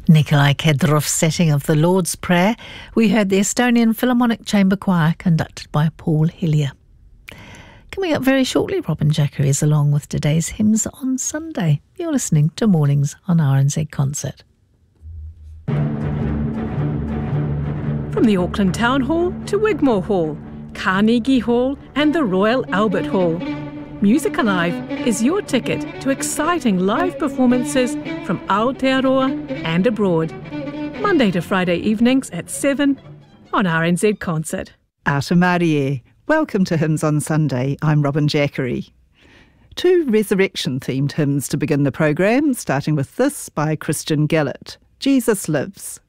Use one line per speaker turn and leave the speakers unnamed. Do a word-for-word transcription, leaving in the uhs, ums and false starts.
Nikolai Kedrov's setting of the Lord's Prayer, we heard the Estonian Philharmonic Chamber Choir conducted by Paul Hillier. Coming up very shortly, Robin Jackery is along with today's Hymns on Sunday. You're listening to Mornings on R N Z Concert.
From the Auckland Town Hall to Wigmore Hall, Carnegie Hall and the Royal Albert Hall, Music Alive is your ticket to exciting live performances from Aotearoa and abroad. Monday to Friday evenings at seven on R N Z Concert.
Ata Marie, welcome to Hymns on Sunday. I'm Robin Jackery. Two resurrection-themed hymns to begin the programme, starting with this by Christian Gellert, Jesus Lives.